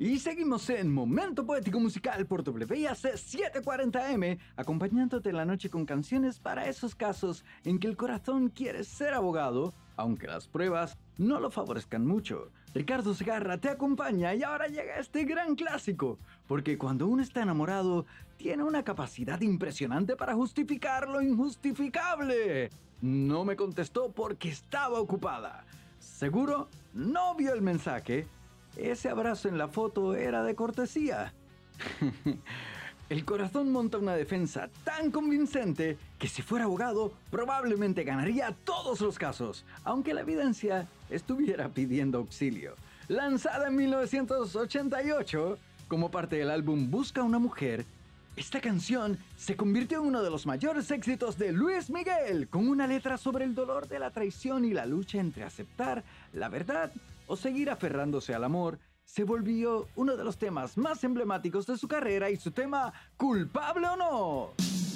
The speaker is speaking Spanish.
Y seguimos en Momento Poético Musical por WIAC 740M, acompañándote la noche con canciones para esos casos en que el corazón quiere ser abogado, aunque las pruebas no lo favorezcan mucho. Ricardo Segarra te acompaña y ahora llega este gran clásico, porque cuando uno está enamorado, tiene una capacidad impresionante para justificar lo injustificable. No me contestó porque estaba ocupada. Seguro no vio el mensaje. Ese abrazo en la foto era de cortesía. El corazón monta una defensa tan convincente que si fuera abogado probablemente ganaría todos los casos, aunque la evidencia estuviera pidiendo auxilio. Lanzada en 1988 como parte del álbum Busca una mujer, esta canción se convirtió en uno de los mayores éxitos de Luis Miguel, con una letra sobre el dolor de la traición y la lucha entre aceptar la verdad o seguir aferrándose al amor. Se volvió uno de los temas más emblemáticos de su carrera y su tema ¿Culpable o no?